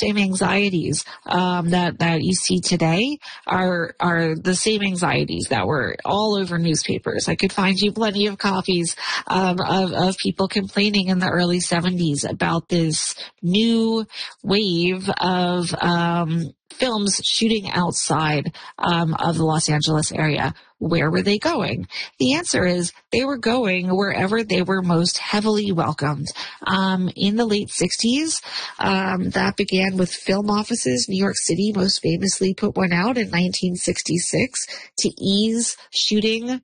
same anxieties that you see today are the same anxieties that were all over newspapers. I could find you plenty of copies of people complaining in the early 70s about this new wave of films shooting outside of the Los Angeles area. Where were they going? The answer is they were going wherever they were most heavily welcomed. In the late 60s, that began with film offices. New York City most famously put one out in 1966 to ease shooting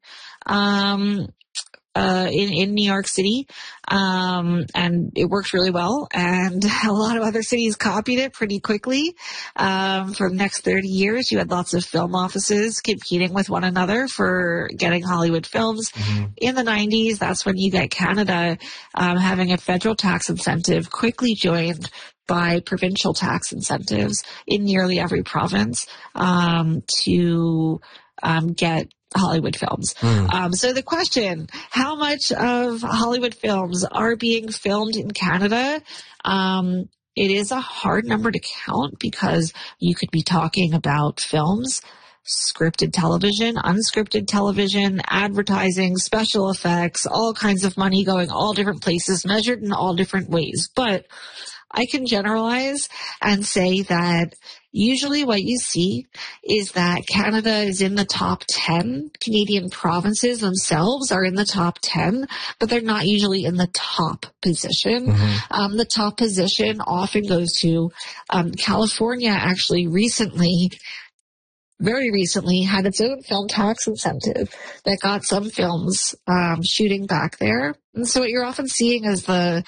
in New York City, and it worked really well, and a lot of other cities copied it pretty quickly. For the next 30 years, you had lots of film offices competing with one another for getting Hollywood films. Mm-hmm. In the 90s, that's when you get Canada having a federal tax incentive, quickly joined by provincial tax incentives in nearly every province to get Hollywood films. So the question, how much of Hollywood films are being filmed in Canada? It is a hard number to count because you could be talking about films, scripted television, unscripted television, advertising, special effects, all kinds of money going all different places, measured in all different ways. But I can generalize and say that usually what you see is that Canada is in the top 10. Canadian provinces themselves are in the top 10, but they're not usually in the top position. Mm-hmm. The top position often goes to California. Actually, very recently, had its own film tax incentive that got some films shooting back there. And so what you're often seeing is the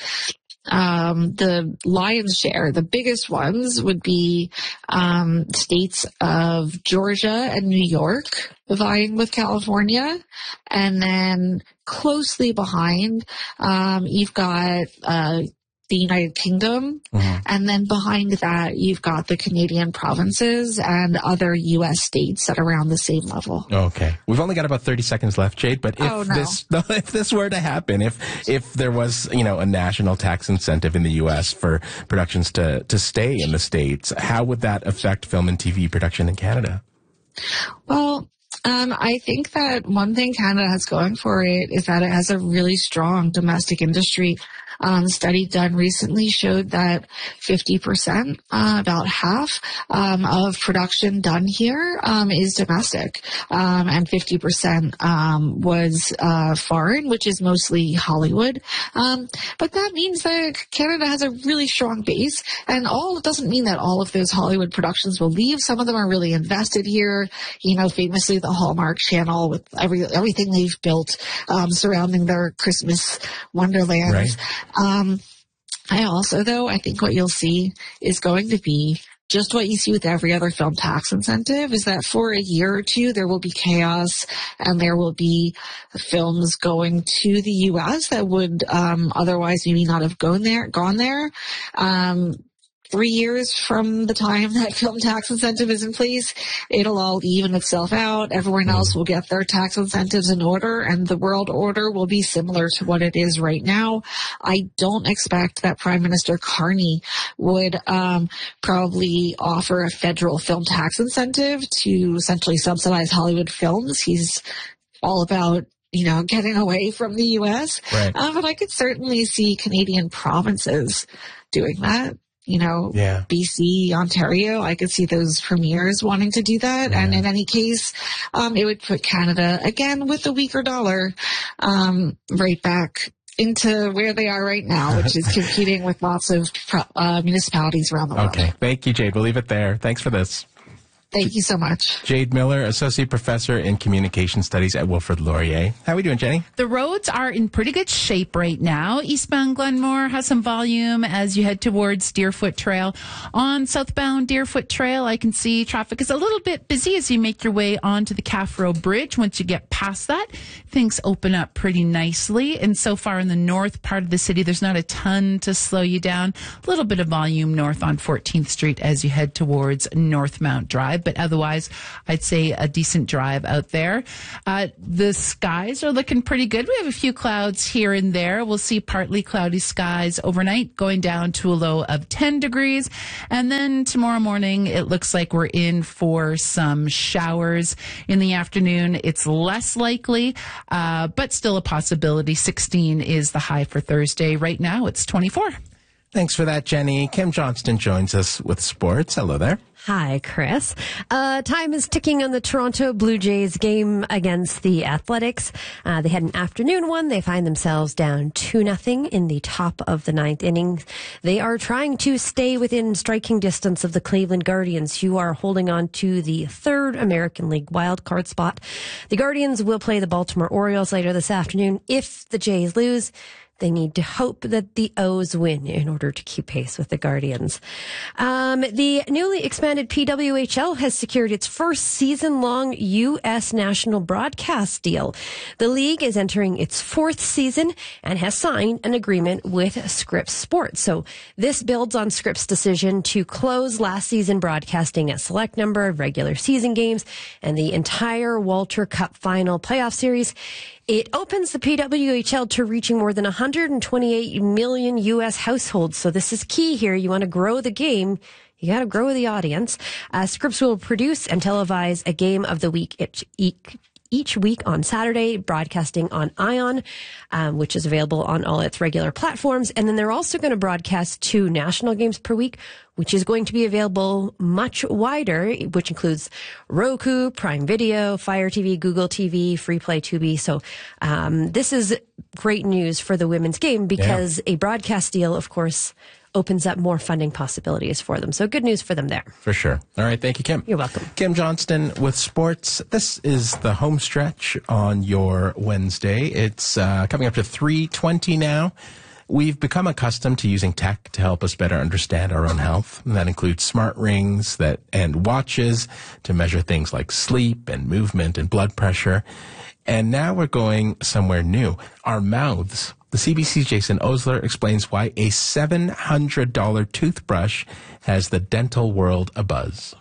lion's share, the biggest ones would be states of Georgia and New York vying with California. And then closely behind, you've got the United Kingdom. Mm-hmm. And then behind that, you've got the Canadian provinces and other U.S. states at around the same level. Okay. We've only got about 30 seconds left, Jade, but if this were to happen, if there was, a national tax incentive in the U.S. for productions to stay in the States, how would that affect film and TV production in Canada? Well, I think that one thing Canada has going for it is that it has a really strong domestic industry. Study done recently showed that 50%, about half, of production done here, is domestic. And 50%, was, foreign, which is mostly Hollywood. But that means that Canada has a really strong base, and it doesn't mean that all of those Hollywood productions will leave. Some of them are really invested here. Famously the Hallmark Channel with everything they've built, surrounding their Christmas wonderland. Right. I think what you'll see is going to be just what you see with every other film tax incentive, is that for a year or two, there will be chaos and there will be films going to the U.S. that would otherwise maybe not have gone there. 3 years from the time that film tax incentive is in place, it'll all even itself out. Everyone else will get their tax incentives in order, and the world order will be similar to what it is right now. I don't expect that Prime Minister Carney would probably offer a federal film tax incentive to essentially subsidize Hollywood films. He's all about getting away from the U.S. Right. But I could certainly see Canadian provinces doing that. BC, Ontario, I could see those premiers wanting to do that. Yeah. And in any case, it would put Canada, again, with the weaker dollar, right back into where they are right now, which is competing with lots of municipalities around the world. Okay. Thank you, Jade. We'll leave it there. Thanks for this. Thank you so much. Jade Miller, Associate Professor in Communication Studies at Wilfrid Laurier. How are we doing, Jenny? The roads are in pretty good shape right now. Eastbound Glenmore has some volume as you head towards Deerfoot Trail. On southbound Deerfoot Trail, I can see traffic is a little bit busy as you make your way onto the Caffro Bridge. Once you get past that, things open up pretty nicely. And so far in the north part of the city, there's not a ton to slow you down. A little bit of volume north on 14th Street as you head towards Northmount Drive. drive, but otherwise I'd say a decent drive out there. The skies are looking pretty good. We have a few clouds here and there. We'll see partly cloudy skies overnight, going down to a low of 10 degrees. And then tomorrow morning, it looks like we're in for some showers in the afternoon. It's less likely, but still a possibility. 16 is the high for Thursday. Right now, it's 24. Thanks for that, Jenny. Kim Johnston joins us with sports. Hello there. Hi, Chris. Time is ticking on the Toronto Blue Jays game against the Athletics. They had an afternoon one. They find themselves down 2-0 in the top of the ninth inning. They are trying to stay within striking distance of the Cleveland Guardians, who are holding on to the third American League wildcard spot. The Guardians will play the Baltimore Orioles later this afternoon. If the Jays lose, they need to hope that the O's win in order to keep pace with the Guardians. The newly expanded PWHL has secured its first season-long U.S. national broadcast deal. The league is entering its fourth season and has signed an agreement with Scripps Sports. So this builds on Scripps' decision to close last season broadcasting a select number of regular season games and the entire Walter Cup final playoff series. It opens the PWHL to reaching more than 128 million U.S. households. So this is key here. You want to grow the game. You got to grow the audience. Scripps will produce and televise a game of the week each week on Saturday, broadcasting on ION, which is available on all its regular platforms. And then they're also going to broadcast 2 national games per week, which is going to be available much wider, which includes Roku, Prime Video, Fire TV, Google TV, FreePlay Tubi. So this is great news for the women's game because a broadcast deal, of course, opens up more funding possibilities for them. So good news for them there. For sure. All right. Thank you, Kim. You're welcome. Kim Johnston with sports. This is the home stretch on your Wednesday. It's coming up to 3:20 now. We've become accustomed to using tech to help us better understand our own health. And that includes smart rings and watches to measure things like sleep and movement and blood pressure. And now we're going somewhere new. Our mouths. The CBC's Jason Osler explains why a $700 toothbrush has the dental world abuzz.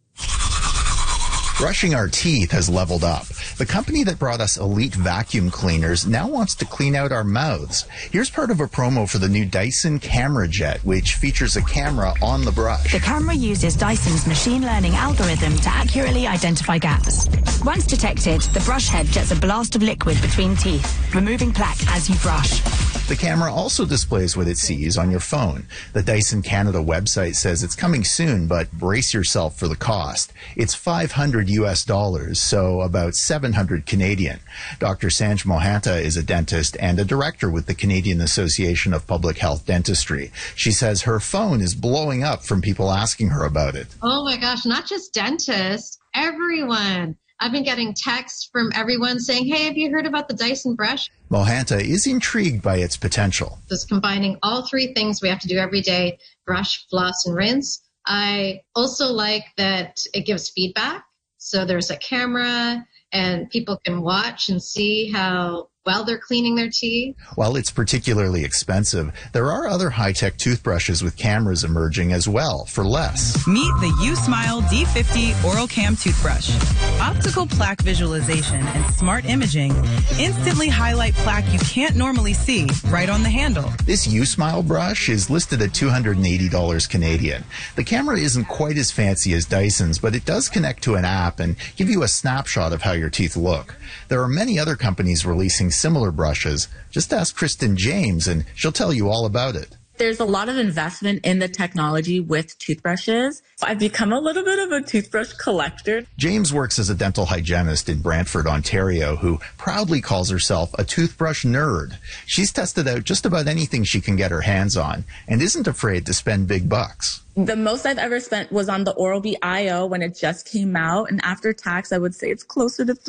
Brushing our teeth has leveled up. The company that brought us Elite vacuum cleaners now wants to clean out our mouths. Here's part of a promo for the new Dyson Camera Jet, which features a camera on the brush. The camera uses Dyson's machine learning algorithm to accurately identify gaps. Once detected, the brush head jets a blast of liquid between teeth, removing plaque as you brush. The camera also displays what it sees on your phone. The Dyson Canada website says it's coming soon, but brace yourself for the cost. It's $500 US, so about 700 Canadian. Dr. Sanj Mohanta is a dentist and a director with the Canadian Association of Public Health Dentistry. She says her phone is blowing up from people asking her about it. Oh my gosh, not just dentists, everyone. I've been getting texts from everyone saying, hey, have you heard about the Dyson brush? Mohanta is intrigued by its potential. Just combining all 3 things we have to do every day, brush, floss, and rinse. I also like that it gives feedback. So there's a camera and people can watch and see how well they're cleaning their teeth. While it's particularly expensive, there are other high-tech toothbrushes with cameras emerging as well for less. Meet the USmile D50 Oral Cam Toothbrush. Optical plaque visualization and smart imaging instantly highlight plaque you can't normally see right on the handle. This USmile brush is listed at $280 Canadian. The camera isn't quite as fancy as Dyson's, but it does connect to an app and give you a snapshot of how your teeth look. There are many other companies releasing similar brushes. Just ask Kristen James and she'll tell you all about it. There's a lot of investment in the technology with toothbrushes. I've become a little bit of a toothbrush collector. James works as a dental hygienist in Brantford, Ontario, who proudly calls herself a toothbrush nerd. She's tested out just about anything she can get her hands on and isn't afraid to spend big bucks. The most I've ever spent was on the Oral-B IO when it just came out, and after tax, I would say it's closer to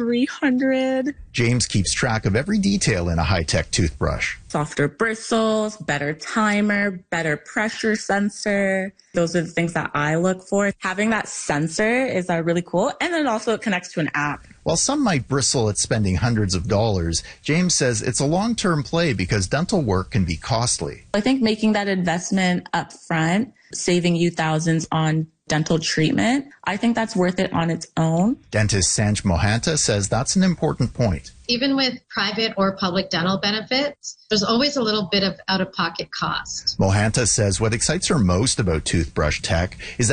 $300. James keeps track of every detail in a high-tech toothbrush. Softer bristles, better timer, better pressure sensor. Those are the things that I look for. Having that sensor is really cool, and then also it connects to an app. While some might bristle at spending hundreds of dollars, James says it's a long-term play because dental work can be costly. I think making that investment up front, saving you thousands on dental treatment, I think that's worth it on its own. Dentist Sanj Mohanta says that's an important point. Even with private or public dental benefits, there's always a little bit of out-of-pocket cost. Mohanta says what excites her most about toothbrush tech is